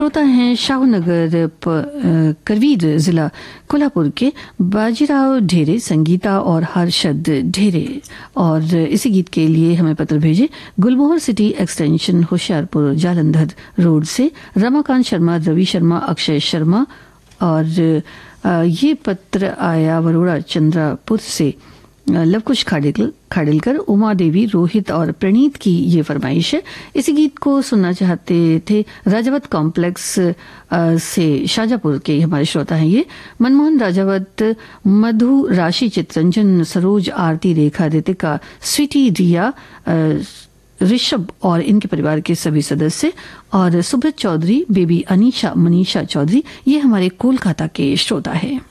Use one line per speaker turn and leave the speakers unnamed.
होता है शाहनगर करवीर जिला कोल्हापुर के बाजीराव ढेरे, संगीता और हर्षद ढेरे। और इसी गीत के लिए हमें पत्र भेजे गुलमोहर city extension Hoshiarpur Jalandhar road से रमाकांत शर्मा, रवि शर्मा, अक्षय शर्मा। और ये पत्र आया बरोड़ा चंद्रापुर से लवकुश खाडिलकर, उमा देवी, रोहित और प्रणीत की ये फरमाइश है। इसी गीत को सुनना चाहते थे राजावत कॉम्प्लेक्स से शाजापुर के हमारे श्रोता हैं ये मनमोहन राजावत, मधु, राशि, चित्रंजन, सरोज, आरती, रेखा, रितिका, स्वीटी, रिया, ऋषभ और इनके परिवार के सभी सदस्य, और सुब्रत चौधरी, बेबी अनीशा, मनीषा चौधरी, ये हमारे कोलकाता के श्रोता हैं।